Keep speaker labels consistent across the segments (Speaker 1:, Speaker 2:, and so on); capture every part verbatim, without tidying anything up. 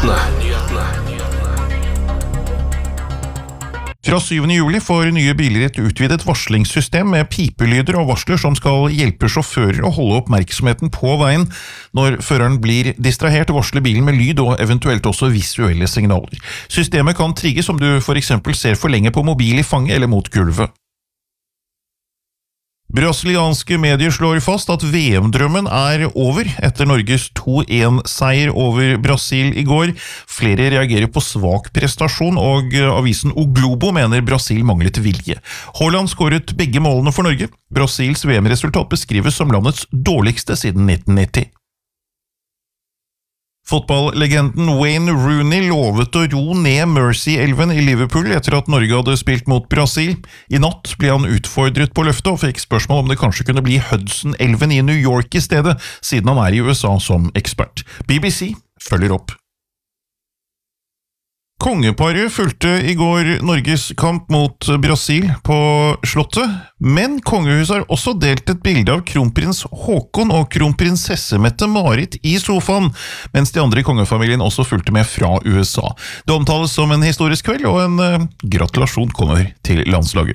Speaker 1: Fra syvende juli får nye biler et utvidet varslingssystem med pipelyder og varsler som skal hjelpe sjåfører å holde oppmerksomheten på veien. Når føreren blir distrahert, varsler bilen med lyd og eventuelt også visuelle signaler. Systemet kan trigges om du for eksempel ser for lenge på mobil i fanget eller mot gulvet. Brasilianske medier slår fast at V M-drømmen er over etter Norges to en-seier over Brasil i går. Flere reagerer på svak prestasjon, og avisen O Globo mener Brasil manglet vilje. Haaland skåret begge målene for Norge. Brasils V M-resultat beskrives som landets dårligste siden nitten nitti. Fotballlegenden Wayne Rooney lovet å ro ned Mersey-elven i Liverpool etter at Norge hadde spilt mot Brasil. I natt ble han utfordret på løftet og fikk spørsmål om det kanskje kunne bli Hudson-elven i New York i stedet, siden han er i U S A som ekspert. B B C følger opp. Kongeparet fulgte i går Norges kamp mot Brasil på slottet, men kongehuset har også delt et bilde av kronprins Håkon og kronprinsesse Mette-Marit i sofaen, mens de andre i kongefamilien også fulgte med fra U S A. Det omtales som en historisk kveld, og en uh, gratulasjon kommer til landslaget.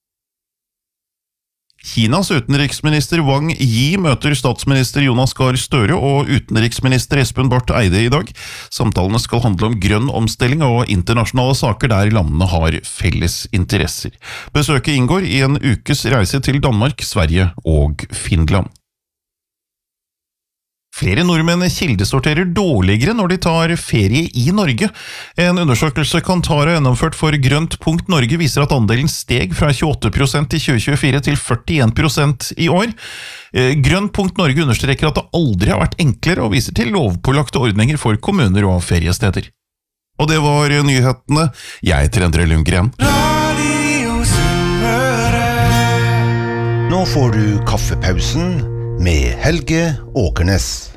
Speaker 1: Kinas utenriksminister Wang Yi møter statsminister Jonas Gahr Støre og utenriksminister Espen Barth Eide i dag. Samtalene skal handle om grønn omstilling og internasjonale saker der landene har felles interesser. Besøket inngår i en ukes reise til Danmark, Sverige og Finland. Flere nordmenn kildesorterer dårligere når de tar ferie i Norge. En undersøkelse Kantar har gjennomført for Grønt punkt Norge viser at andelen steg fra tjueåtte prosent i tjue tjuefire til førtien prosent i år. Grønt punkt Norge understreker at det aldri har vært enklere og viser til lovpålagte ordninger for kommuner og feriesteder. Og det var nyhetene. Jeg heter Endre Lundgren.
Speaker 2: Nå får du kaffepausen med Helge Åkernes.